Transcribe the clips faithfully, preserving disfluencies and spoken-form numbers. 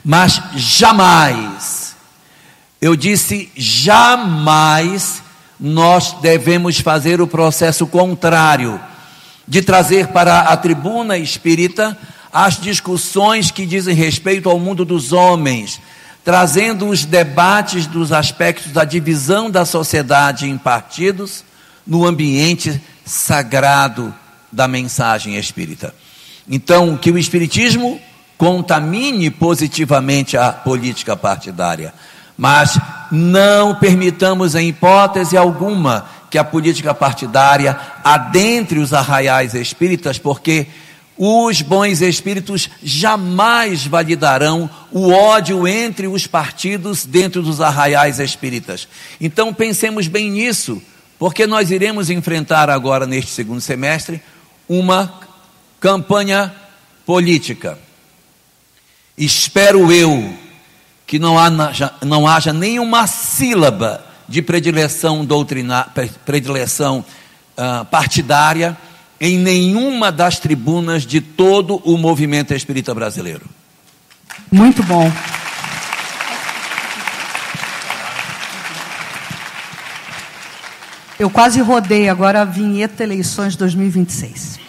Mas jamais, eu disse jamais, nós devemos fazer o processo contrário, de trazer para a tribuna espírita as discussões que dizem respeito ao mundo dos homens, trazendo os debates dos aspectos da divisão da sociedade em partidos, no ambiente sagrado da mensagem espírita. Então, que o espiritismo contamine positivamente a política partidária, mas não permitamos em hipótese alguma que a política partidária adentre os arraiais espíritas, porque os bons espíritos jamais validarão o ódio entre os partidos dentro dos arraiais espíritas. Então pensemos bem nisso, porque nós iremos enfrentar agora, neste segundo semestre, uma campanha política. Espero eu que não haja, não haja nenhuma sílaba de predileção doutrinária, predileção uh, partidária em nenhuma das tribunas de todo o movimento espírita brasileiro. Muito bom. Eu quase rodei agora a vinheta Eleições dois mil e vinte e seis.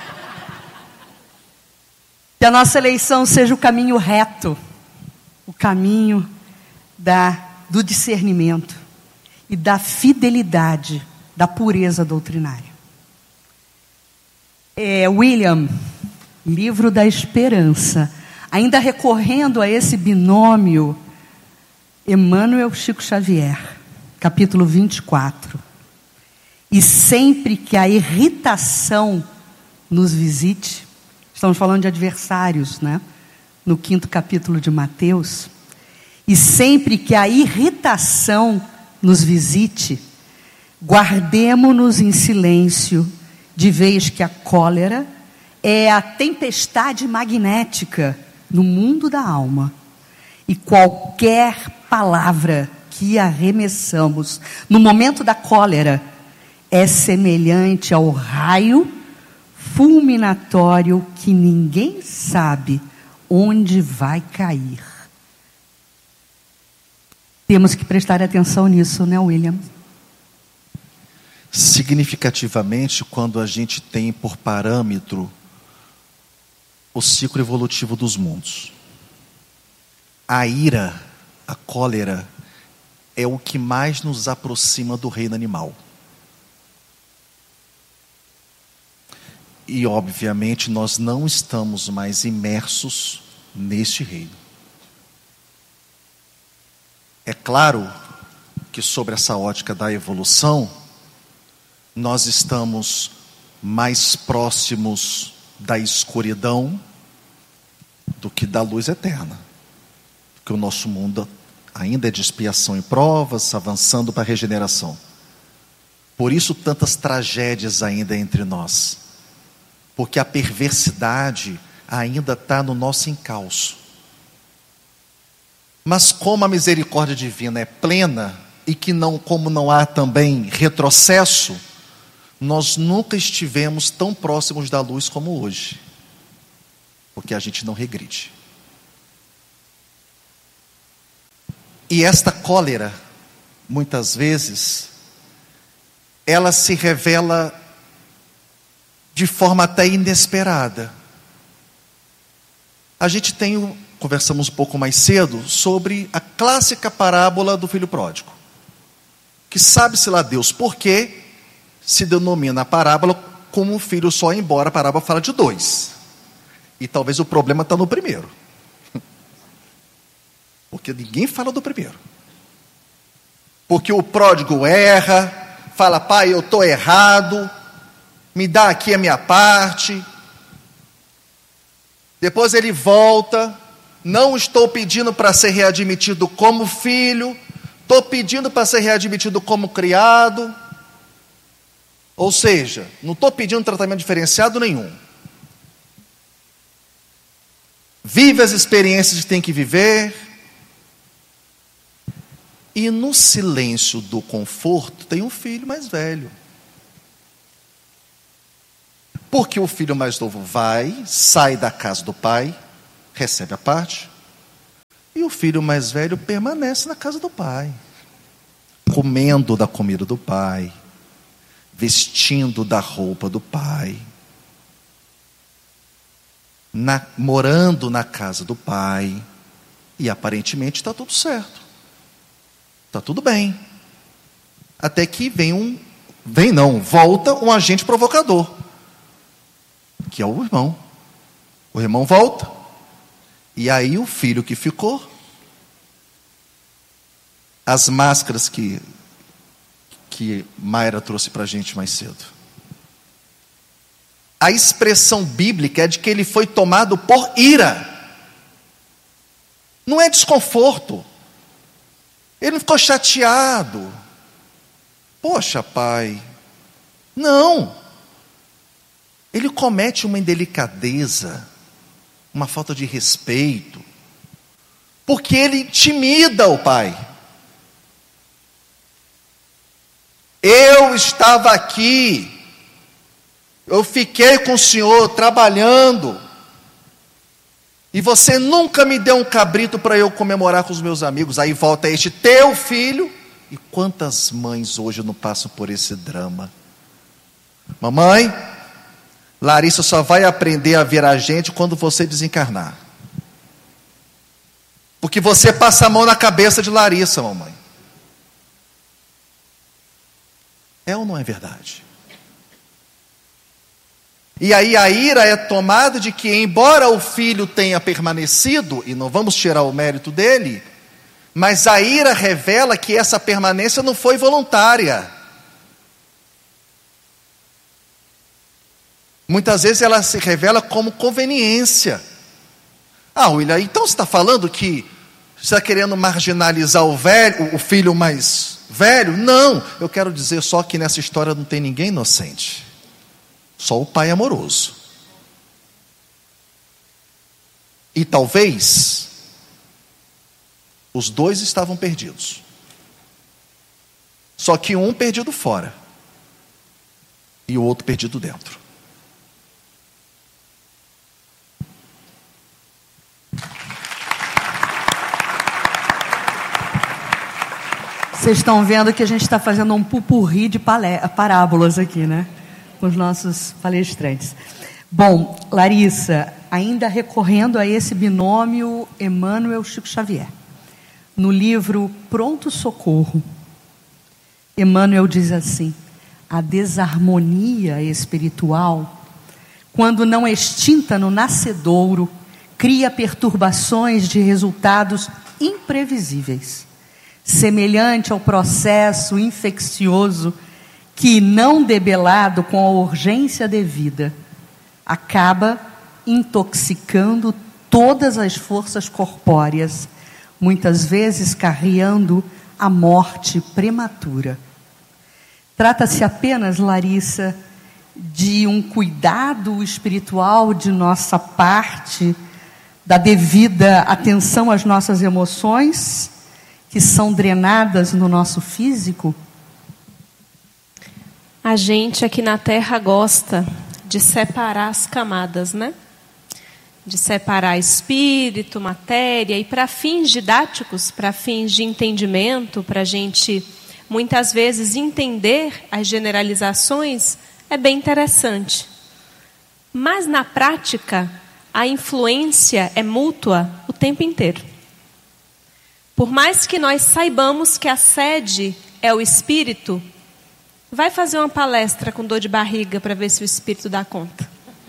Que a nossa eleição seja o caminho reto, o caminho da, do discernimento e da fidelidade, da pureza doutrinária. É, William, Livro da Esperança, ainda recorrendo a esse binômio, Emmanuel Chico Xavier, capítulo vinte e quatro. E sempre que a irritação nos visite, estamos falando de adversários, né? No quinto capítulo de Mateus. E sempre que a irritação nos visite, guardemo-nos em silêncio, de vez que a cólera é a tempestade magnética no mundo da alma. E qualquer palavra que arremessamos no momento da cólera é semelhante ao raio fulminatório que ninguém sabe onde vai cair. Temos que prestar atenção nisso, né, William? Significativamente, quando a gente tem por parâmetro o ciclo evolutivo dos mundos. A ira, a cólera, é o que mais nos aproxima do reino animal. E, obviamente, nós não estamos mais imersos neste reino. É claro que, sobre essa ótica da evolução, nós estamos mais próximos da escuridão do que da luz eterna. Porque o nosso mundo ainda é de expiação e provas, avançando para a regeneração. Por isso, tantas tragédias ainda entre nós. Porque a perversidade ainda está no nosso encalço. Mas como a misericórdia divina é plena, e que não, como não há também retrocesso, nós nunca estivemos tão próximos da luz como hoje. Porque a gente não regride. E esta cólera, muitas vezes, ela se revela de forma até inesperada. A gente tem, conversamos um pouco mais cedo, sobre a clássica parábola do filho pródigo. Que sabe-se lá Deus por quê se denomina a parábola como um filho só, embora a parábola fala de dois. E talvez o problema está no primeiro. Porque ninguém fala do primeiro. Porque o pródigo erra, fala, pai, eu estou errado, me dá aqui a minha parte. Depois ele volta, não estou pedindo para ser readmitido como filho, estou pedindo para ser readmitido como criado. Ou seja, não estou pedindo tratamento diferenciado nenhum. Vive as experiências que tem que viver. E no silêncio do conforto tem um filho mais velho. Porque o filho mais novo vai, sai da casa do pai, recebe a parte, o filho mais velho permanece na casa do pai, comendo da comida do pai, vestindo da roupa do pai, na, morando na casa do pai, e aparentemente está tudo certo, está tudo bem, até que vem um, vem não, volta um agente provocador, que é o irmão. O irmão volta, e aí o filho que ficou, as máscaras que que Mayra trouxe para a gente mais cedo. A expressão bíblica é de que ele foi tomado por ira. Não é desconforto. Ele não ficou chateado. Poxa, pai. Não. Ele comete uma indelicadeza, uma falta de respeito, porque ele intimida o pai. Eu estava aqui, eu fiquei com o senhor trabalhando, e você nunca me deu um cabrito para eu comemorar com os meus amigos. Aí volta este teu filho. E quantas mães hoje não passam por esse drama? Mamãe, Larissa só vai aprender a ver a gente quando você desencarnar, porque você passa a mão na cabeça de Larissa, mamãe. É ou não é verdade? E aí a ira é tomada de que, embora o filho tenha permanecido, e não vamos tirar o mérito dele, mas a ira revela que essa permanência não foi voluntária. Muitas vezes ela se revela como conveniência. Ah, William, então você está falando que você está querendo marginalizar o velho, o filho mais velho? Não, eu quero dizer só que nessa história não tem ninguém inocente, só o pai amoroso. E talvez os dois estavam perdidos, só que um perdido fora e o outro perdido dentro. Vocês estão vendo que a gente está fazendo um pupurri de parábolas aqui, né? Com os nossos palestrantes. Bom, Larissa, ainda recorrendo a esse binômio Emmanuel Chico Xavier, no livro Pronto Socorro, Emmanuel diz assim: a desarmonia espiritual, quando não extinta no nascedouro, cria perturbações de resultados imprevisíveis, semelhante ao processo infeccioso que, não debelado com a urgência devida, acaba intoxicando todas as forças corpóreas, muitas vezes carreando a morte prematura. Trata-se apenas, Larissa, de um cuidado espiritual de nossa parte, da devida atenção às nossas emoções, que são drenadas no nosso físico? A gente aqui na Terra gosta de separar as camadas, né? De separar espírito, matéria, e para fins didáticos, para fins de entendimento, para a gente muitas vezes entender as generalizações, é bem interessante. Mas na prática, a influência é mútua o tempo inteiro. Por mais que nós saibamos que a sede é o espírito, vai fazer uma palestra com dor de barriga para ver se o espírito dá conta.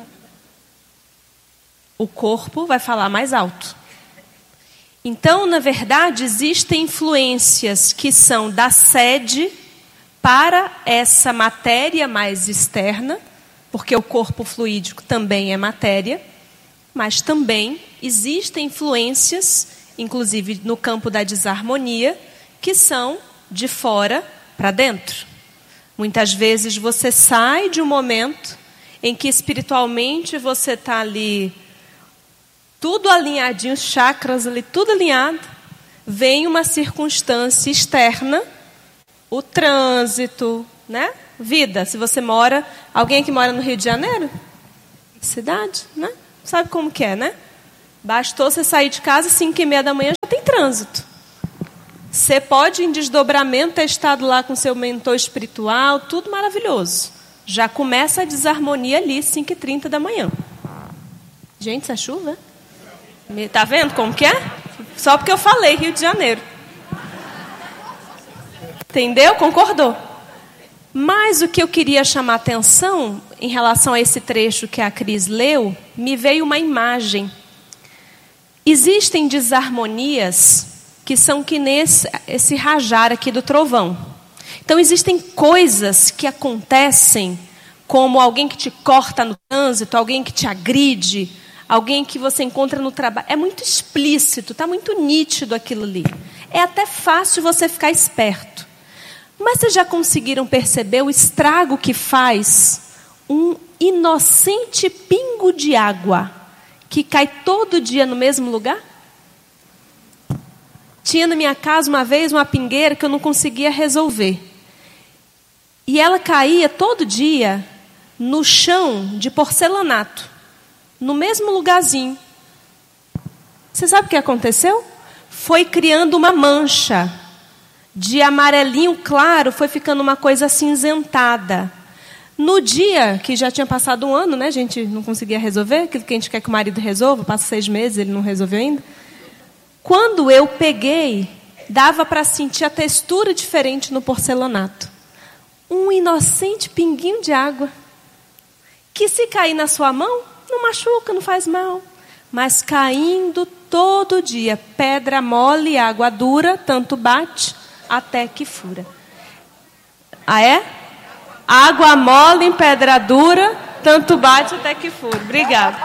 O corpo vai falar mais alto. Então, na verdade, existem influências que são da sede para essa matéria mais externa, porque o corpo fluídico também é matéria, mas também existem influências, inclusive no campo da desarmonia, que são de fora para dentro. Muitas vezes você sai de um momento em que espiritualmente você está ali, tudo alinhadinho, os chakras ali, tudo alinhado, vem uma circunstância externa, o trânsito, né? Vida, se você mora, alguém que mora no Rio de Janeiro, cidade, né? Sabe como que é, né? Bastou você sair de casa, cinco e meia da manhã já tem trânsito. Você pode, em desdobramento, ter estado lá com seu mentor espiritual, tudo maravilhoso. Já começa a desarmonia ali, cinco e trinta da manhã. Gente, isso é chuva? Tá vendo como que é? Só porque eu falei Rio de Janeiro. Entendeu? Concordou? Mas o que eu queria chamar a atenção, em relação a esse trecho que a Cris leu, me veio uma imagem. Existem desarmonias que são que nesse esse rajar aqui do trovão. Então, existem coisas que acontecem, como alguém que te corta no trânsito, alguém que te agride, alguém que você encontra no trabalho. É muito explícito, está muito nítido aquilo ali. É até fácil você ficar esperto. Mas vocês já conseguiram perceber o estrago que faz um inocente pingo de água que cai todo dia no mesmo lugar? Tinha na minha casa uma vez uma pingueira que eu não conseguia resolver. E ela caía todo dia no chão de porcelanato, no mesmo lugarzinho. Você sabe o que aconteceu? Foi criando uma mancha. De amarelinho claro, foi ficando uma coisa acinzentada. No dia, que já tinha passado um ano, né, a gente não conseguia resolver, aquilo que a gente quer que o marido resolva, passa seis meses, ele não resolveu ainda. Quando eu peguei, dava para sentir a textura diferente no porcelanato. Um inocente pinguinho de água, que se cair na sua mão, não machuca, não faz mal. Mas caindo todo dia, pedra mole, água dura, tanto bate, até que fura. Ah, é? Água mole em pedra dura, tanto bate até que fura. Obrigada.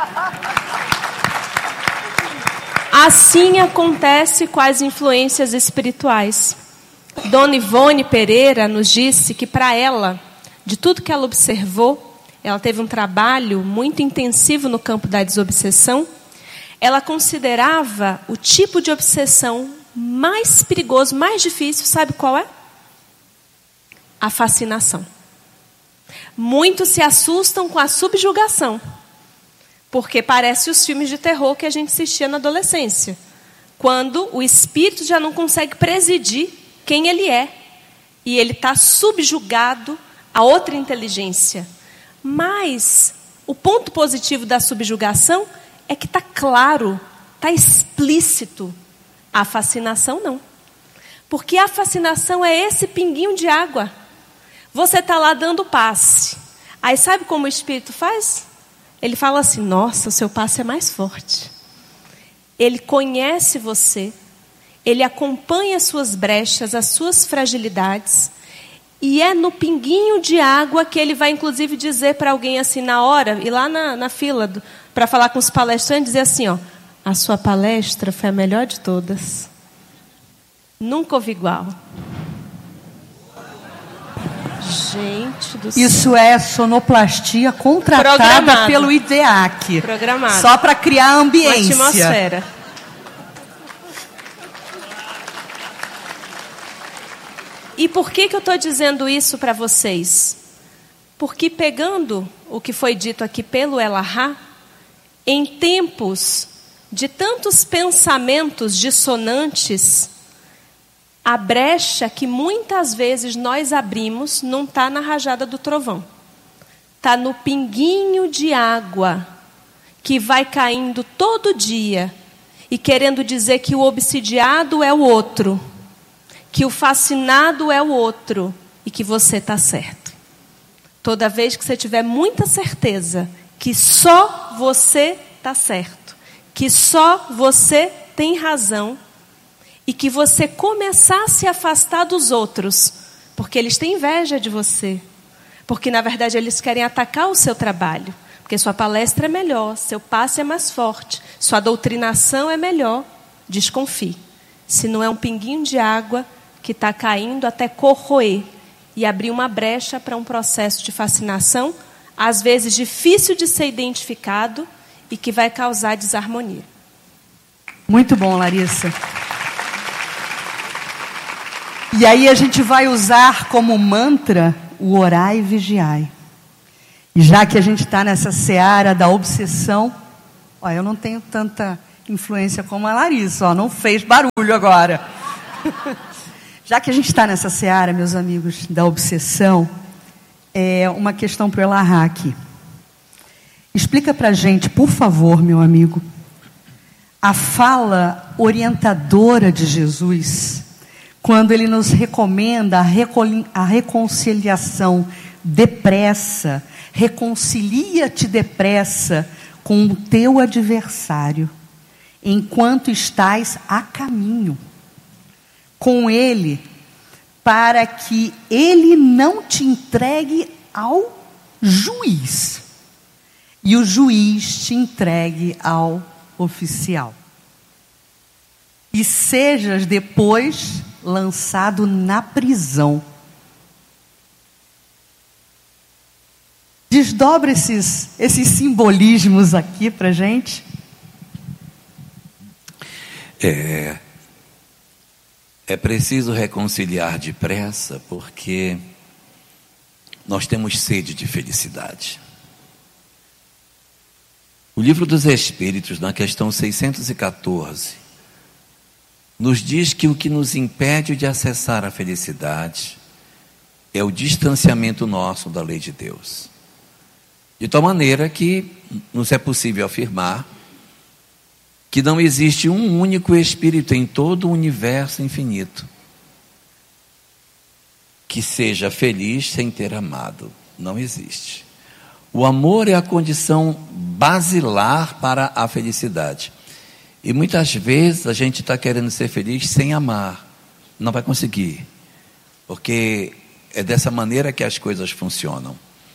Assim acontece com as influências espirituais. Dona Ivone Pereira nos disse que para ela, de tudo que ela observou, ela teve um trabalho muito intensivo no campo da desobsessão. Ela considerava o tipo de obsessão mais perigoso, mais difícil, sabe qual é? A fascinação. Muitos se assustam com a subjugação, porque parece os filmes de terror que a gente assistia na adolescência, quando o espírito já não consegue presidir quem ele é, e ele está subjugado a outra inteligência. Mas o ponto positivo da subjugação é que está claro, está explícito. A fascinação não. Porque a fascinação é esse pinguinho de água. Você está lá dando passe. Aí sabe como o espírito faz? Ele fala assim, nossa, o seu passe é mais forte. Ele conhece você. Ele acompanha as suas brechas, as suas fragilidades. E é no pinguinho de água que ele vai, inclusive, dizer para alguém assim na hora, e lá na, na fila, para falar com os palestrantes, dizer assim, ó, a sua palestra foi a melhor de todas. Nunca houve igual. Gente do céu. Isso é sonoplastia contratada Programado. Pelo I D E A C. Programado. Só para criar ambiência. Uma atmosfera. E por que, que eu estou dizendo isso para vocês? Porque pegando o que foi dito aqui pelo Elahá, em tempos de tantos pensamentos dissonantes, a brecha que muitas vezes nós abrimos não está na rajada do trovão. Está no pinguinho de água que vai caindo todo dia e querendo dizer que o obsidiado é o outro, que o fascinado é o outro e que você está certo. Toda vez que você tiver muita certeza que só você está certo, que só você tem razão e que você começar a se afastar dos outros, porque eles têm inveja de você, porque na verdade eles querem atacar o seu trabalho, porque sua palestra é melhor, seu passe é mais forte, sua doutrinação é melhor, desconfie. Se não é um pinguinho de água que está caindo até corroer e abrir uma brecha para um processo de fascinação, às vezes difícil de ser identificado e que vai causar desarmonia. Muito bom, Larissa. E aí a gente vai usar como mantra o orai e vigiai. E já que a gente está nessa seara da obsessão, ó, eu não tenho tanta influência como a Larissa, ó, não fez barulho agora. Já que a gente está nessa seara, meus amigos, da obsessão, é uma questão para o Elahá aqui. Explica para a gente, por favor, meu amigo, a fala orientadora de Jesus, quando ele nos recomenda a, recon- a reconciliação depressa, reconcilia-te depressa com o teu adversário, enquanto estás a caminho com ele, para que ele não te entregue ao juiz, e o juiz te entregue ao oficial, e sejas depois lançado na prisão. Desdobra esses, esses simbolismos aqui para gente. É, é preciso reconciliar depressa, porque nós temos sede de felicidade. O Livro dos Espíritos, na questão seiscentos e quatorze, nos diz que o que nos impede de acessar a felicidade é o distanciamento nosso da lei de Deus. De tal maneira que nos é possível afirmar que não existe um único espírito em todo o universo infinito que seja feliz sem ter amado. Não existe. O amor é a condição basilar para a felicidade. E muitas vezes a gente está querendo ser feliz sem amar. Não vai conseguir. Porque é dessa maneira que as coisas funcionam.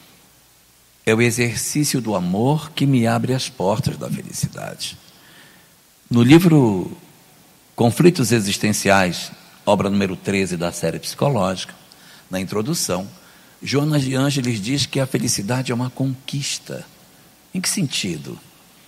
É o exercício do amor que me abre as portas da felicidade. No livro Conflitos Existenciais, obra número treze da série psicológica, na introdução, Jonas de Ângeles diz que a felicidade é uma conquista. Em que sentido?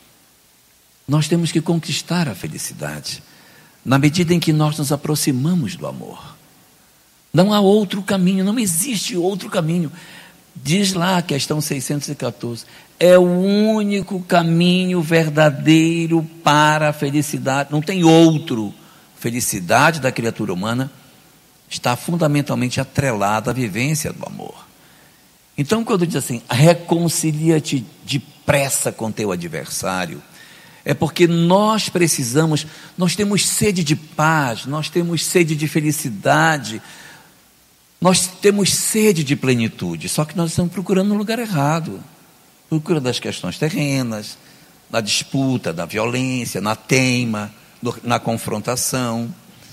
Nós temos que conquistar a felicidade na medida em que nós nos aproximamos do amor. Não há outro caminho, não existe outro caminho. Diz lá a questão seiscentos e quatorze, é o único caminho verdadeiro para a felicidade, não tem outro. Felicidade da criatura humana está fundamentalmente atrelada à vivência do amor. Então, quando diz assim, reconcilia-te depressa com teu adversário, é porque nós precisamos, nós temos sede de paz, nós temos sede de felicidade, nós temos sede de plenitude, só que nós estamos procurando no lugar errado. Procura das questões terrenas, na disputa, na violência, na teima, na confrontação.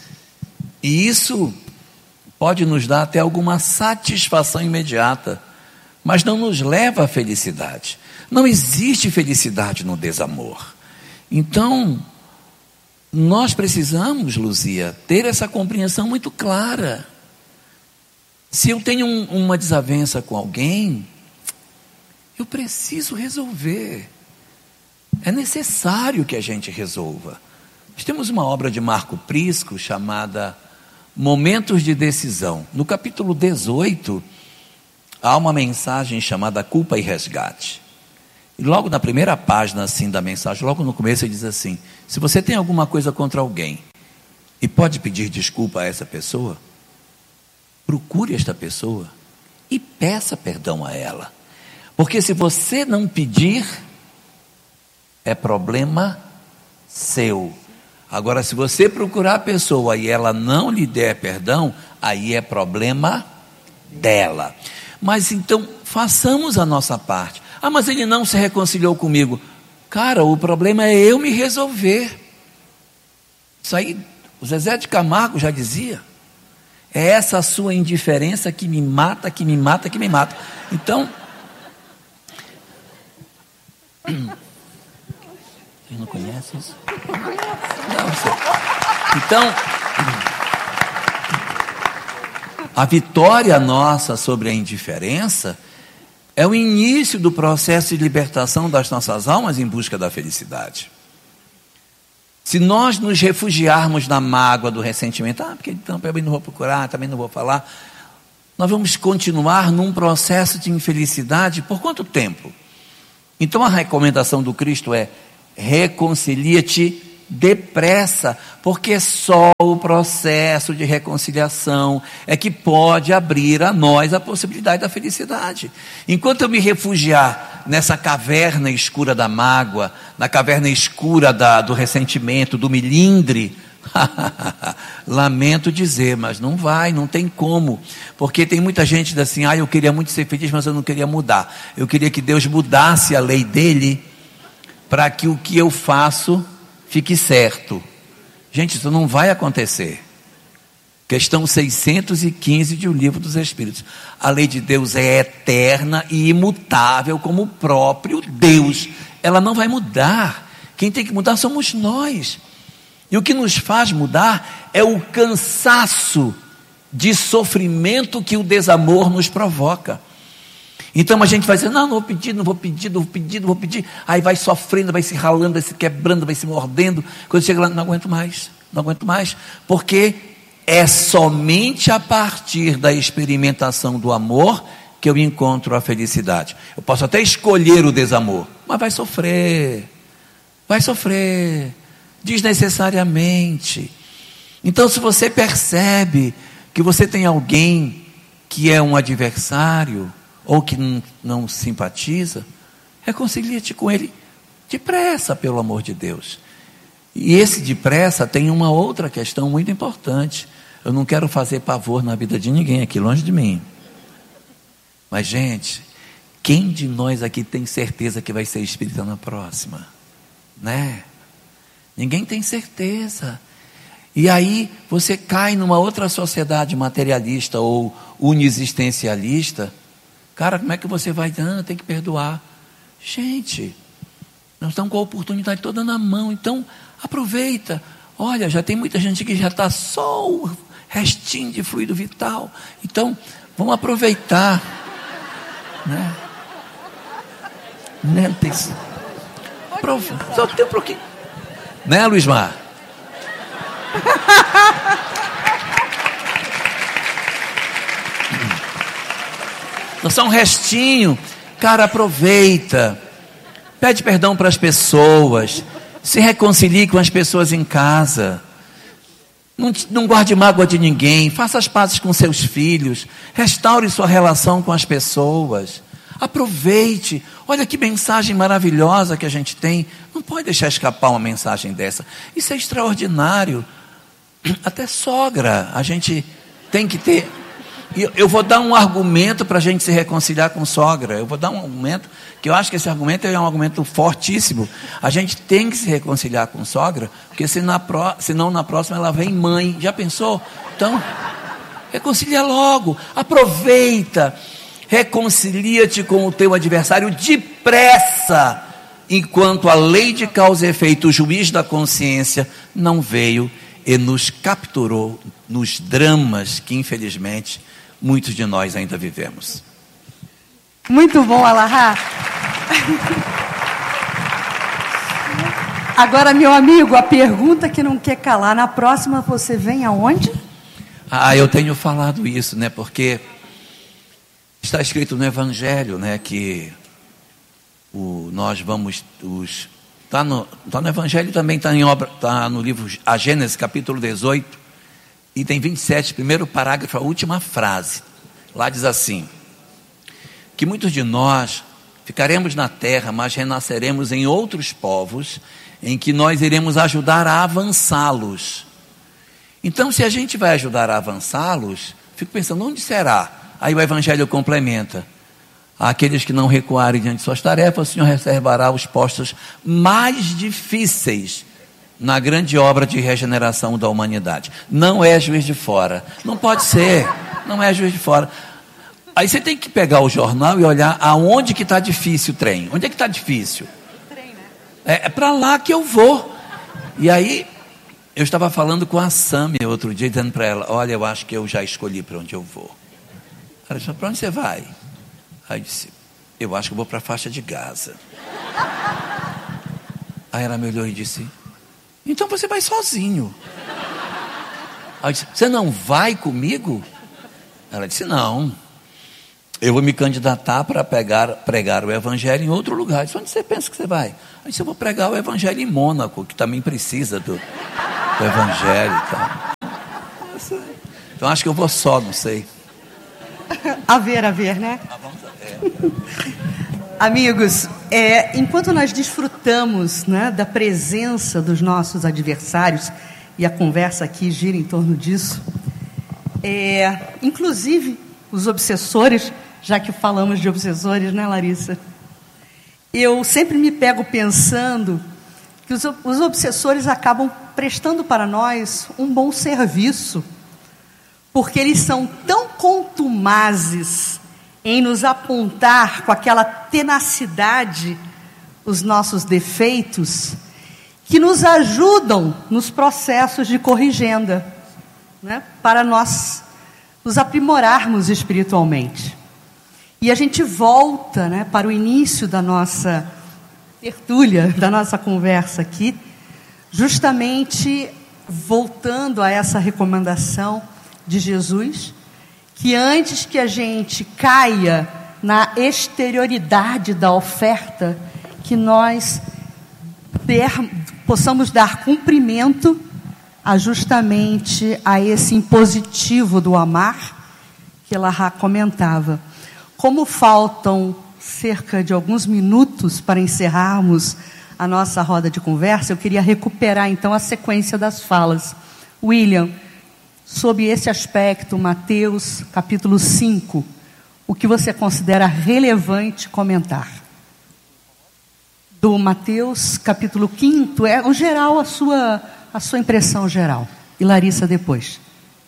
E isso pode nos dar até alguma satisfação imediata, mas não nos leva à felicidade. Não existe felicidade no desamor. Então, nós precisamos, Luzia, ter essa compreensão muito clara. Se eu tenho um, uma desavença com alguém, eu preciso resolver. É necessário que a gente resolva. Nós temos uma obra de Marco Prisco chamada Momentos de Decisão. No capítulo dezoito, há uma mensagem chamada Culpa e Resgate. E logo na primeira página assim, da mensagem, logo no começo ele diz assim, se você tem alguma coisa contra alguém e pode pedir desculpa a essa pessoa, procure esta pessoa e peça perdão a ela. Porque se você não pedir, é problema seu. Agora, se você procurar a pessoa e ela não lhe der perdão, aí é problema dela. Mas então, façamos a nossa parte. Ah, mas ele não se reconciliou comigo. Cara, o problema é eu me resolver. Isso aí, o Zezé de Camargo já dizia. É essa sua indiferença que me mata, que me mata, que me mata. Então, você não conhece isso? Não, você... Então, a vitória nossa sobre a indiferença é o início do processo de libertação das nossas almas em busca da felicidade. Se nós nos refugiarmos na mágoa do ressentimento, ah, porque então eu também não vou procurar, também não vou falar, nós vamos continuar num processo de infelicidade por quanto tempo? Então a recomendação do Cristo é, reconcilia-te depressa, porque só o processo de reconciliação é que pode abrir a nós a possibilidade da felicidade. Enquanto eu me refugiar nessa caverna escura da mágoa, na caverna escura da, do ressentimento, do milindre, lamento dizer, mas não vai, não tem como, porque tem muita gente que diz assim, ah, eu queria muito ser feliz, mas eu não queria mudar, eu queria que Deus mudasse a lei dele, para que o que eu faço fique certo. Gente, isso não vai acontecer. Questão seiscentos e quinze de O Livro dos Espíritos. A lei de Deus é eterna e imutável como o próprio Deus. Ela não vai mudar. Quem tem que mudar somos nós. E o que nos faz mudar é o cansaço de sofrimento que o desamor nos provoca. Então a gente vai dizer, não, não vou pedir, não vou pedir, não vou pedir, não vou pedir. Aí vai sofrendo, vai se ralando, vai se quebrando, vai se mordendo. Quando chega lá, não aguento mais, não aguento mais. Porque é somente a partir da experimentação do amor que eu encontro a felicidade. Eu posso até escolher o desamor, mas vai sofrer, vai sofrer, desnecessariamente. Então se você percebe que você tem alguém que é um adversário, ou que não, não simpatiza, reconcilia-te com ele depressa, pelo amor de Deus. E esse depressa tem uma outra questão muito importante. Eu não quero fazer pavor na vida de ninguém aqui, longe de mim. Mas, gente, quem de nós aqui tem certeza que vai ser espírita na próxima? Né? Ninguém tem certeza. E aí você cai numa outra sociedade materialista ou unixistencialista. Cara, como é que você vai? Ah, tem que perdoar. Gente, nós estamos com a oportunidade toda na mão, então aproveita. Olha, já tem muita gente que já está só o restinho de fluido vital. Então, vamos aproveitar. Né? Né? Tem... Só tem um pouquinho. Né, Luiz Mar? Só um restinho. Cara, aproveita. Pede perdão para as pessoas. Se reconcilie com as pessoas em casa. Não, não guarde mágoa de ninguém. Faça as pazes com seus filhos. Restaure sua relação com as pessoas. Aproveite. Olha que mensagem maravilhosa que a gente tem. Não pode deixar escapar uma mensagem dessa. Isso é extraordinário. Até sogra a gente tem que ter. E eu vou dar um argumento para a gente se reconciliar com sogra. Eu vou dar um argumento, que eu acho que esse argumento é um argumento fortíssimo. A gente tem que se reconciliar com sogra, porque se na pro, senão na próxima ela vem mãe. Já pensou? Então, reconcilia logo. Aproveita. Reconcilia-te com o teu adversário depressa, enquanto a lei de causa e efeito, o juiz da consciência, não veio e nos capturou nos dramas que, infelizmente, muitos de nós ainda vivemos. Muito bom, Alahá. Agora, meu amigo, a pergunta que não quer calar, na próxima você vem aonde? Ah, eu tenho falado isso, né? Porque está escrito no Evangelho, né? Que o, nós vamos... os Está no, tá no Evangelho, também está em obra, está no livro A Gênesis, capítulo dezoito, item vinte e sete, primeiro parágrafo, a última frase. Lá diz assim: que muitos de nós ficaremos na terra, mas renasceremos em outros povos, em que nós iremos ajudar a avançá-los. Então, se a gente vai ajudar a avançá-los, fico pensando, onde será? Aí o Evangelho complementa: aqueles que não recuarem diante de suas tarefas, o Senhor reservará os postos mais difíceis na grande obra de regeneração da humanidade. Não é Juiz de Fora. Não pode ser. Não é Juiz de Fora. Aí você tem que pegar o jornal e olhar aonde que está difícil o trem. Onde é que está difícil? É, é para lá que eu vou. E aí, eu estava falando com a Sâmia outro dia, dizendo para ela, olha, eu acho que eu já escolhi para onde eu vou. Ela disse, para onde você vai? Aí eu disse, eu acho que eu vou para a faixa de Gaza. Aí ela me olhou e disse, então você vai sozinho. Aí eu disse, você não vai comigo? Ela disse, não. eu vou me candidatar para pegar, pregar o evangelho em outro lugar. Eu disse, onde você pensa que você vai? Aí disse, eu vou pregar o evangelho em Mônaco, que também precisa do, do evangelho e tal. Então acho que eu vou só, não sei. A ver, a ver, né? Ah, vamos a ver. Amigos, é, enquanto nós desfrutamos, né, da presença dos nossos adversários, e a conversa aqui gira em torno disso, é, inclusive os obsessores, já que falamos de obsessores, né, Larissa? Eu sempre me pego pensando que os, os obsessores acabam prestando para nós um bom serviço, porque eles são tão contumazes em nos apontar com aquela tenacidade os nossos defeitos, que nos ajudam nos processos de corrigenda, né, para nós nos aprimorarmos espiritualmente. E a gente volta, né, para o início da nossa tertúlia, da nossa conversa aqui, justamente voltando a essa recomendação de Jesus, que antes que a gente caia na exterioridade da oferta, que nós der, possamos dar cumprimento a justamente a esse impositivo do amar, que Larra comentava. Como faltam cerca de alguns minutos para encerrarmos a nossa roda de conversa, eu queria recuperar então a sequência das falas. William, sob esse aspecto, Mateus capítulo cinco, o que você considera relevante comentar? Do Mateus capítulo cinco, é o geral, a sua, a sua impressão geral. E Larissa depois.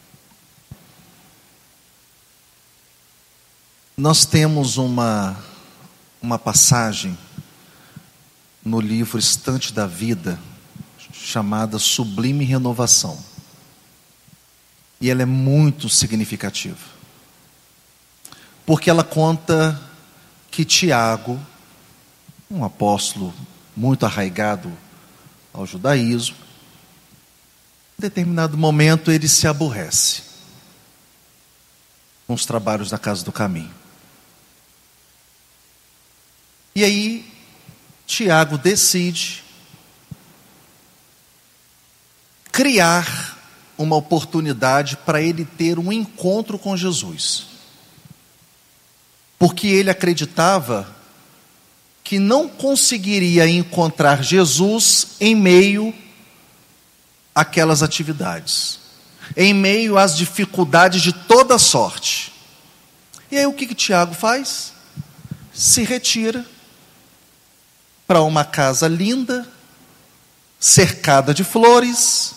Nós temos uma, uma passagem no livro Estante da Vida, chamada Sublime Renovação. E ela é muito significativa. Porque ela conta que Tiago, um apóstolo muito arraigado ao judaísmo, em determinado momento ele se aborrece com os trabalhos da Casa do Caminho. E aí, Tiago decide criar uma oportunidade para ele ter um encontro com Jesus. Porque ele acreditava que não conseguiria encontrar Jesus em meio àquelas atividades, em meio às dificuldades de toda sorte. E aí o que que Tiago faz? Se retira para uma casa linda, cercada de flores,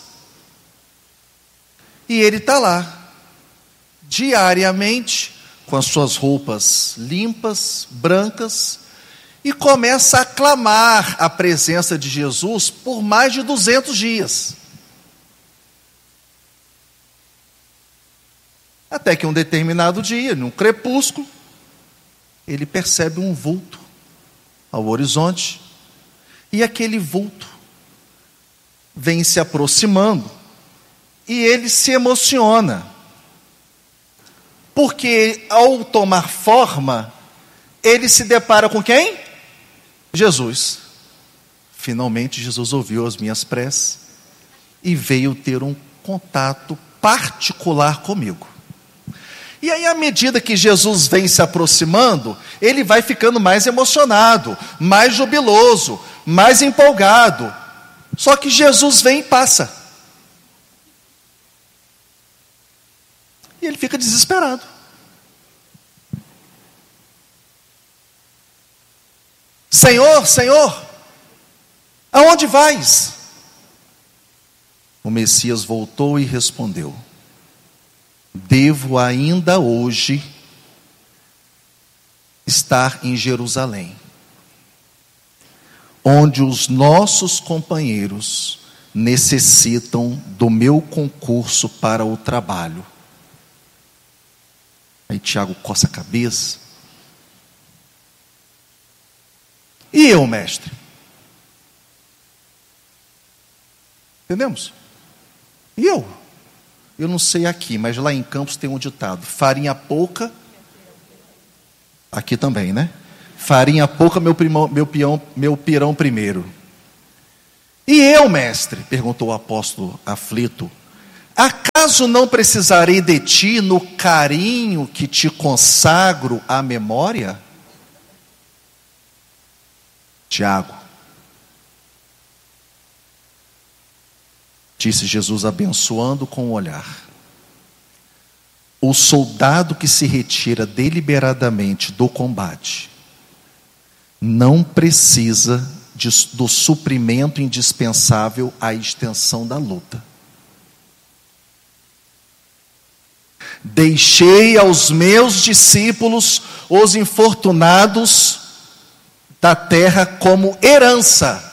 e ele está lá, diariamente, com as suas roupas limpas, brancas, e começa a clamar a presença de Jesus por mais de duzentos dias. Até que um determinado dia, num crepúsculo, ele percebe um vulto ao horizonte, e aquele vulto vem se aproximando, e ele se emociona, porque ao tomar forma, ele se depara com quem? Jesus. Finalmente Jesus ouviu as minhas preces e veio ter um contato particular comigo. E aí, à medida que Jesus vem se aproximando, ele vai ficando mais emocionado, mais jubiloso, mais empolgado. Só que Jesus vem e passa. E ele fica desesperado. Senhor, Senhor, aonde vais? O Messias voltou e respondeu: devo ainda hoje estar em Jerusalém, onde os nossos companheiros necessitam do meu concurso para o trabalho. Aí Tiago coça a cabeça. E eu, mestre? Entendemos? E eu? Eu não sei aqui, mas lá em Campos tem um ditado: farinha pouca Aqui também, né? Farinha pouca, meu, primão, meu, pião, meu pirão primeiro. E eu, mestre? Perguntou o apóstolo aflito. Acaso não precisarei de ti no carinho que te consagro à memória? Tiago, disse Jesus abençoando com o olhar. O soldado que se retira deliberadamente do combate não precisa de, do suprimento indispensável à extensão da luta. Deixei aos meus discípulos os infortunados da terra como herança.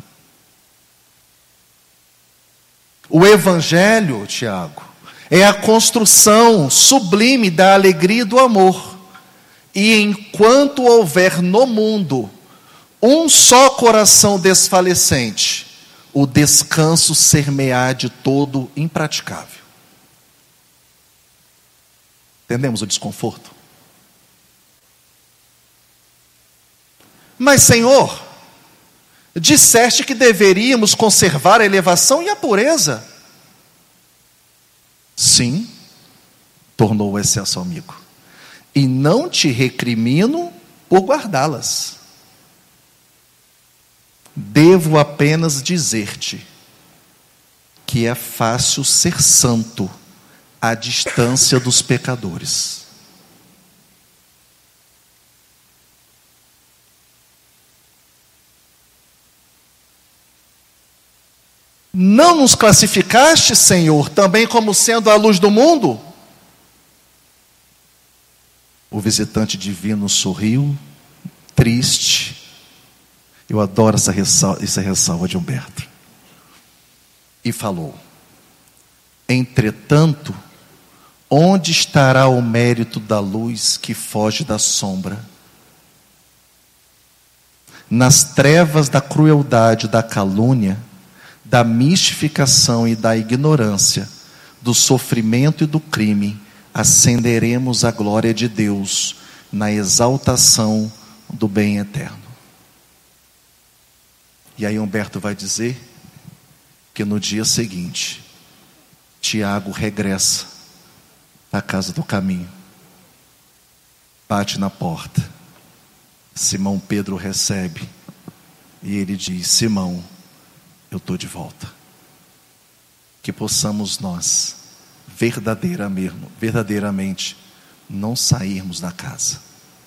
O Evangelho, Tiago, é a construção sublime da alegria e do amor. E enquanto houver no mundo um só coração desfalecente, o descanso ser-me-á de todo impraticável. Entendemos o desconforto? Mas, Senhor, disseste que deveríamos conservar a elevação e a pureza. Sim, tornou o excesso amigo. E não te recrimino por guardá-las. Devo apenas dizer-te que é fácil ser santo à distância dos pecadores. Não nos classificaste, Senhor, também como sendo a luz do mundo? O visitante divino sorriu, triste. Eu adoro essa ressalva, essa ressalva de Humberto. E falou: entretanto, onde estará o mérito da luz que foge da sombra? Nas trevas da crueldade, da calúnia, da mistificação e da ignorância, do sofrimento e do crime, acenderemos a glória de Deus na exaltação do bem eterno. E aí Humberto vai dizer que no dia seguinte, Tiago regressa à casa do caminho, bate na porta, Simão Pedro recebe, e ele diz: Simão, eu estou de volta. Que possamos nós, verdadeiramente, verdadeiramente, não sairmos da casa.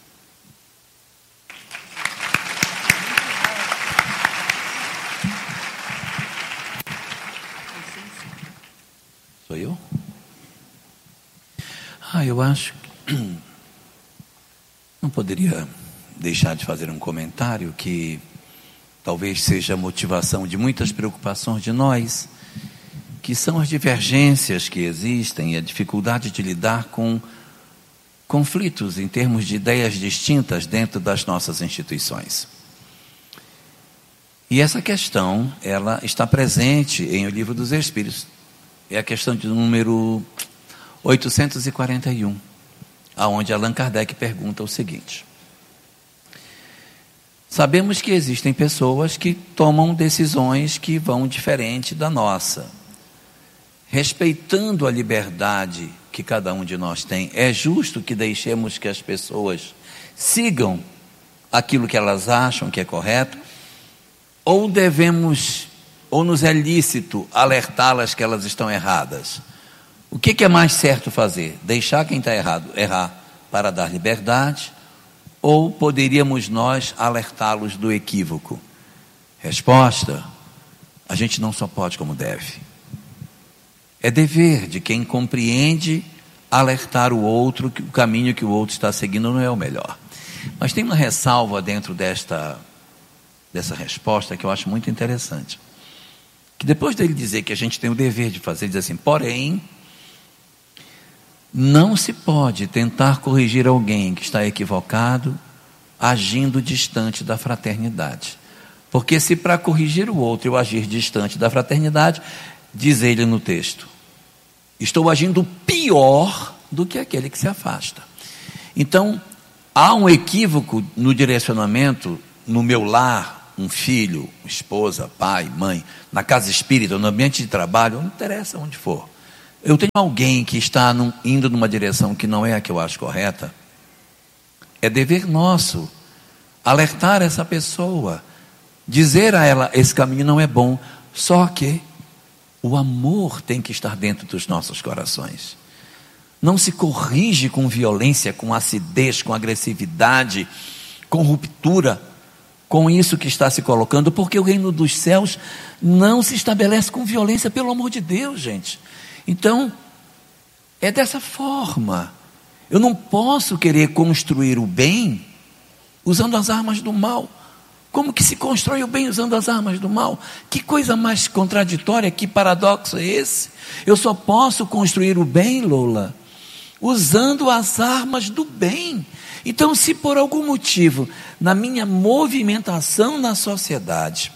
Sou eu? Ah, eu acho que não poderia deixar de fazer um comentário que talvez seja a motivação de muitas preocupações de nós, que são as divergências que existem e a dificuldade de lidar com conflitos em termos de ideias distintas dentro das nossas instituições. E essa questão, ela está presente em O Livro dos Espíritos. É a questão de número oitocentos e quarenta e um, aonde Allan Kardec pergunta o seguinte: sabemos que existem pessoas que tomam decisões que vão diferente da nossa. Respeitando a liberdade que cada um de nós tem, é justo que deixemos que as pessoas sigam aquilo que elas acham que é correto? Ou devemos, ou nos é lícito alertá-las que elas estão erradas? O que, que é mais certo fazer? Deixar quem está errado errar para dar liberdade? Ou poderíamos nós alertá-los do equívoco? Resposta: a gente não só pode como deve. É dever de quem compreende alertar o outro que o caminho que o outro está seguindo não é o melhor. Mas tem uma ressalva dentro desta, dessa resposta que eu acho muito interessante. Que depois dele dizer que a gente tem o dever de fazer, ele diz assim: porém, não se pode tentar corrigir alguém que está equivocado agindo distante da fraternidade. Porque se para corrigir o outro eu agir distante da fraternidade, diz ele no texto, estou agindo pior do que aquele que se afasta. Então, há um equívoco no direcionamento, no meu lar, um filho, esposa, pai, mãe, na casa espírita, no ambiente de trabalho, não interessa onde for. Eu tenho alguém que está num, indo numa direção que não é a que eu acho correta, é dever nosso alertar essa pessoa, dizer a ela, esse caminho não é bom, só que o amor tem que estar dentro dos nossos corações. Não se corrige com violência, com acidez, com agressividade, com ruptura, com isso que está se colocando, porque o reino dos céus não se estabelece com violência, pelo amor de Deus, gente. Então, é dessa forma. Eu não posso querer construir o bem usando as armas do mal. Como que se constrói o bem usando as armas do mal? Que coisa mais contraditória, que paradoxo é esse? Eu só posso construir o bem, Lola, usando as armas do bem. Então, se por algum motivo, na minha movimentação na sociedade,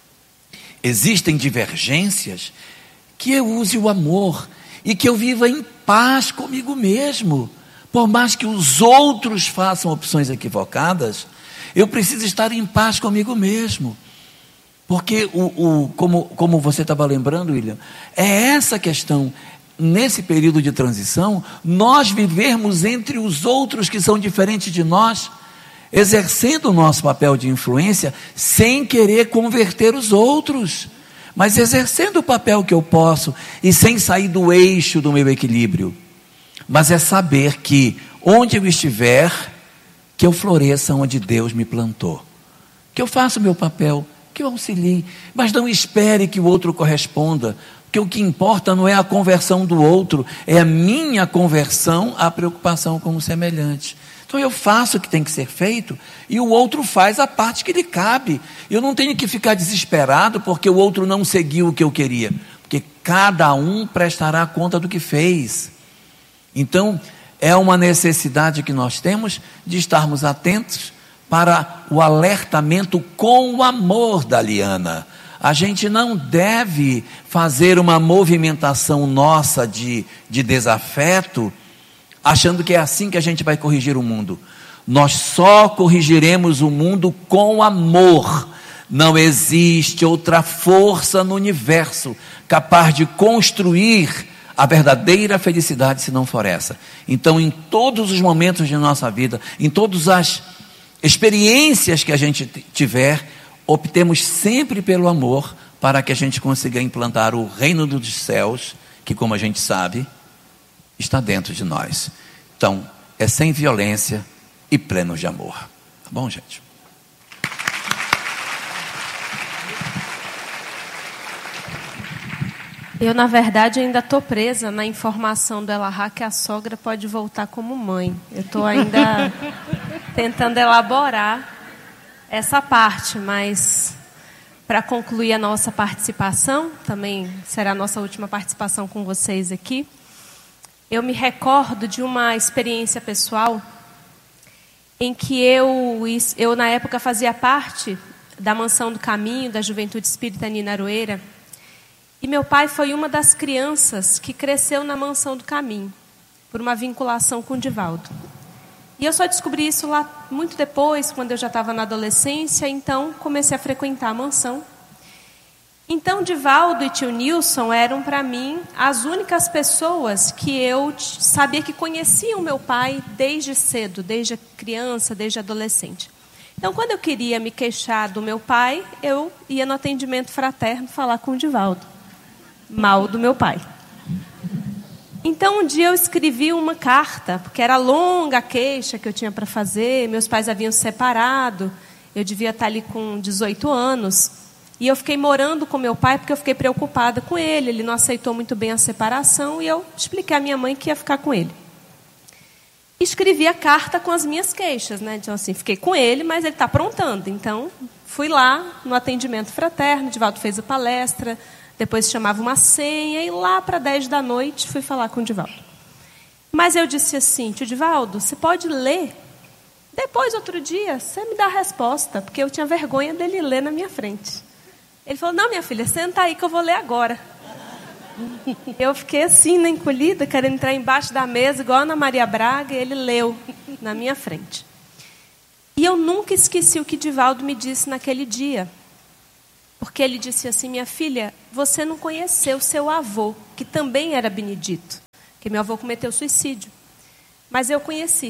existem divergências, que eu use o amor e que eu viva em paz comigo mesmo. Por mais que os outros façam opções equivocadas, eu preciso estar em paz comigo mesmo. Porque, o, o, como, como você estava lembrando, William, é essa questão, nesse período de transição, nós vivermos entre os outros que são diferentes de nós, exercendo o nosso papel de influência, sem querer converter os outros, mas exercendo o papel que eu posso, e sem sair do eixo do meu equilíbrio. Mas é saber que, onde eu estiver, que eu floresça onde Deus me plantou, que eu faça o meu papel, que eu auxilie, mas não espere que o outro corresponda, porque o que importa não é a conversão do outro, é a minha conversão à preocupação com o semelhante. Então eu faço o que tem que ser feito, e o outro faz a parte que lhe cabe. Eu não tenho que ficar desesperado porque o outro não seguiu o que eu queria, porque cada um prestará conta do que fez. Então, é uma necessidade que nós temos de estarmos atentos para o alertamento com o amor da Liana. A gente não deve fazer uma movimentação nossa de, de desafeto, achando que é assim que a gente vai corrigir o mundo. Nós só corrigiremos o mundo com amor. Não existe outra força no universo capaz de construir a verdadeira felicidade se não for essa. Então, em todos os momentos de nossa vida, em todas as experiências que a gente tiver, optemos sempre pelo amor, para que a gente consiga implantar o reino dos céus, que, como a gente sabe, está dentro de nós. Então, é sem violência e pleno de amor. Tá bom, gente? Eu, na verdade, ainda estou presa na informação do Elahá que a sogra pode voltar como mãe. Eu estou ainda tentando elaborar essa parte, mas para concluir a nossa participação, também será a nossa última participação com vocês aqui, eu me recordo de uma experiência pessoal em que eu, eu na época, fazia parte da Mansão do Caminho, da Juventude Espírita Nina Aroeira. E meu pai foi uma das crianças que cresceu na Mansão do Caminho, por uma vinculação com o Divaldo. E eu só descobri isso lá muito depois, quando eu já estava na adolescência, então comecei a frequentar a mansão. Então, Divaldo e tio Nilson eram, para mim, as únicas pessoas que eu sabia que conheciam meu pai desde cedo, desde criança, desde adolescente. Então, quando eu queria me queixar do meu pai, eu ia no atendimento fraterno falar com o Divaldo. Mal do meu pai. Então, um dia eu escrevi uma carta, porque era longa a queixa que eu tinha para fazer, meus pais haviam se separado, eu devia estar ali com dezoito anos, e eu fiquei morando com meu pai porque eu fiquei preocupada com ele, ele não aceitou muito bem a separação, e eu expliquei à minha mãe que ia ficar com ele. Escrevi a carta com as minhas queixas, né? Então, assim, fiquei com ele, mas ele está aprontando. Então, fui lá no atendimento fraterno, Divaldo fez a palestra, depois chamava uma senha, e lá para dez da noite fui falar com o Divaldo. Mas eu disse assim: tio Divaldo, você pode ler? Depois, outro dia, você me dá a resposta, porque eu tinha vergonha dele ler na minha frente. Ele falou: não, minha filha, senta aí que eu vou ler agora. Eu fiquei assim, na encolhida, querendo entrar embaixo da mesa, igual a Ana Maria Braga, e ele leu na minha frente. E eu nunca esqueci o que Divaldo me disse naquele dia. Porque ele disse assim: minha filha, você não conheceu seu avô, que também era Benedito. Porque meu avô cometeu suicídio. Mas eu conheci.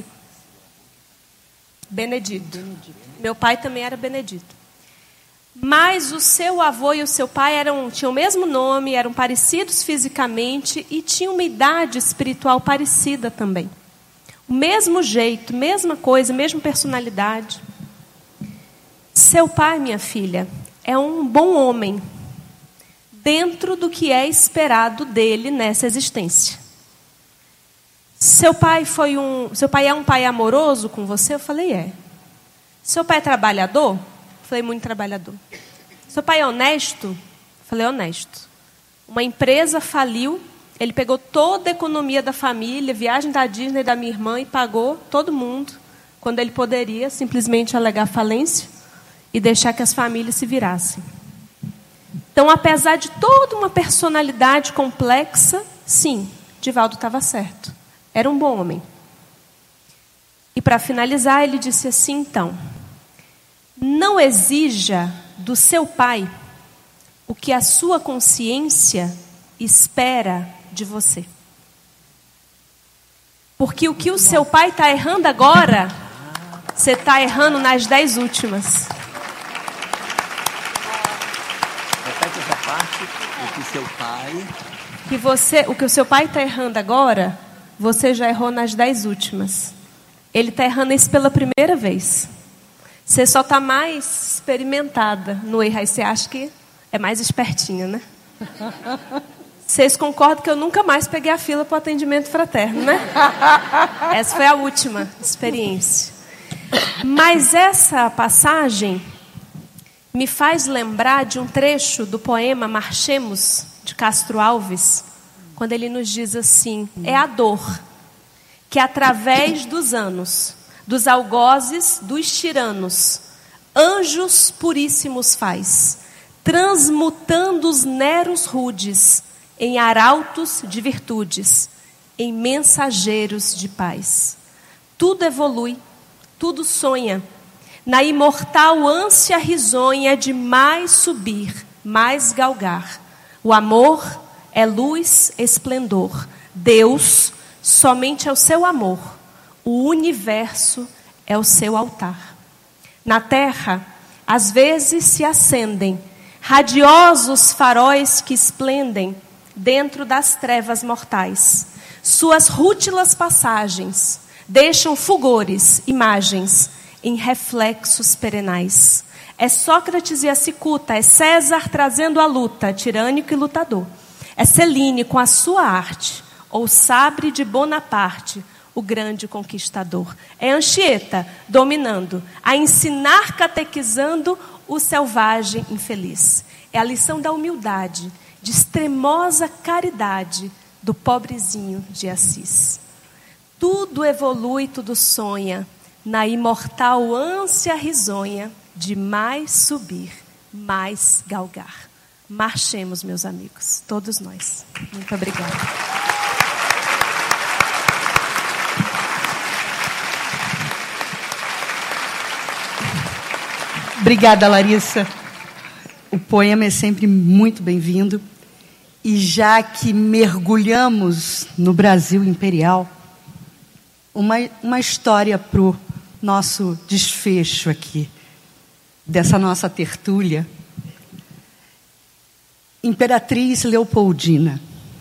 Benedito. Benedito. Meu pai também era Benedito. Mas o seu avô e o seu pai eram, tinham o mesmo nome, eram parecidos fisicamente e tinham uma idade espiritual parecida também. O mesmo jeito, mesma coisa, mesma personalidade. Seu pai, minha filha, é um bom homem, dentro do que é esperado dele nessa existência. Seu pai foi um, seu pai é um pai amoroso com você? Eu falei, é. Seu pai é trabalhador? Eu falei, muito trabalhador. Seu pai é honesto? Eu falei, honesto. Uma empresa faliu, ele pegou toda a economia da família, viagem da Disney da minha irmã e pagou todo mundo, quando ele poderia simplesmente alegar falência e deixar que as famílias se virassem. Então, apesar de toda uma personalidade complexa, sim, Divaldo estava certo. Era um bom homem. E para finalizar, ele disse assim, então, não exija do seu pai o que a sua consciência espera de você. Porque o que o seu pai está errando agora, você está errando nas dez últimas. Repete essa parte, o que seu pai... Que você, o que o seu pai está errando agora, você já errou nas dez últimas. Ele está errando isso pela primeira vez. Você só está mais experimentada no erro. Aí você acha que é mais espertinha, né? Vocês concordam que eu nunca mais peguei a fila para o atendimento fraterno, né? Essa foi a última experiência. Mas essa passagem me faz lembrar de um trecho do poema Marchemos, de Castro Alves, quando ele nos diz assim, é a dor que através dos anos, dos algozes, dos tiranos, anjos puríssimos faz, transmutando os neros rudes em arautos de virtudes, em mensageiros de paz. Tudo evolui, tudo sonha, na imortal ânsia risonha de mais subir, mais galgar. O amor é luz, esplendor. Deus somente é o seu amor. O universo é o seu altar. Na terra, às vezes se acendem radiosos faróis que esplendem dentro das trevas mortais. Suas rútilas passagens deixam fulgores, imagens, em reflexos perenais. É Sócrates e a cicuta, é César trazendo a luta, tirânico e lutador. É Celine com a sua arte, ou Sabre de Bonaparte, o grande conquistador. É Anchieta dominando, a ensinar catequizando o selvagem infeliz. É a lição da humildade, de extremosa caridade do pobrezinho de Assis. Tudo evolui, tudo sonha, na imortal ânsia risonha de mais subir, mais galgar. Marchemos, meus amigos, todos nós. Muito obrigada. Obrigada, Larissa. O poema é sempre muito bem-vindo. E já que mergulhamos no Brasil imperial, uma, uma história para o nosso desfecho aqui, dessa nossa tertúlia. Imperatriz Leopoldina,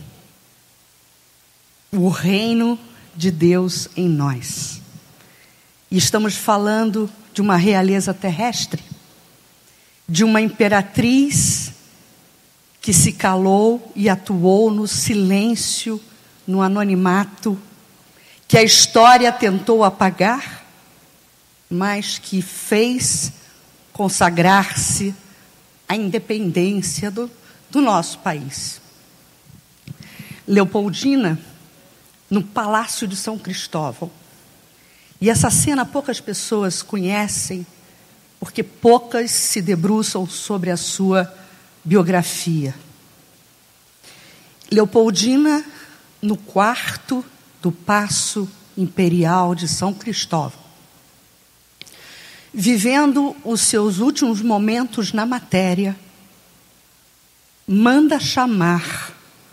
o reino de Deus em nós. E estamos falando de uma realeza terrestre, de uma imperatriz que se calou e atuou no silêncio, no anonimato, que a história tentou apagar, mas que fez consagrar-se à independência do, do nosso país. Leopoldina, no Palácio de São Cristóvão. E essa cena poucas pessoas conhecem, porque poucas se debruçam sobre a sua biografia. Leopoldina, no quarto do Paço Imperial de São Cristóvão. vivendo os seus últimos momentos na matéria, manda chamar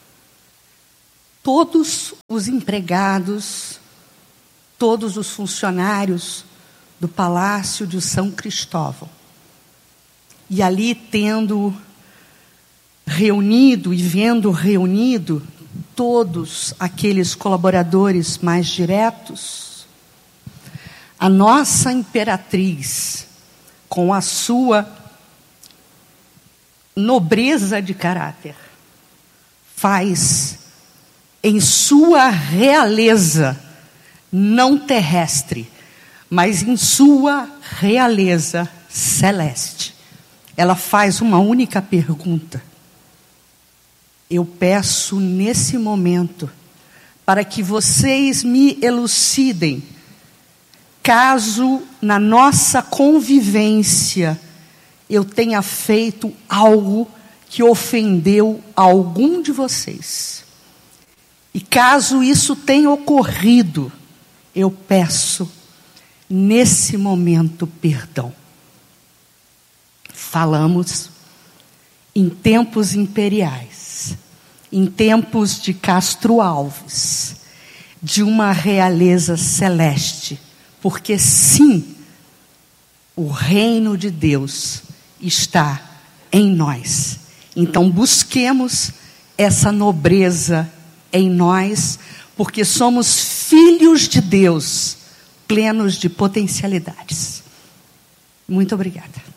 todos os empregados, todos os funcionários do Palácio de São Cristóvão. E ali, tendo reunido e vendo reunido todos aqueles colaboradores mais diretos, a nossa imperatriz, com a sua nobreza de caráter, faz em sua realeza, não terrestre, mas em sua realeza celeste, ela faz uma única pergunta. Eu peço nesse momento para que vocês me elucidem, caso na nossa convivência eu tenha feito algo que ofendeu algum de vocês. E caso isso tenha ocorrido, eu peço nesse momento perdão. Falamos em tempos imperiais, em tempos de Castro Alves, de uma realeza celeste, porque sim, o reino de Deus está em nós. Então busquemos essa nobreza em nós, porque somos filhos de Deus, plenos de potencialidades. Muito obrigada.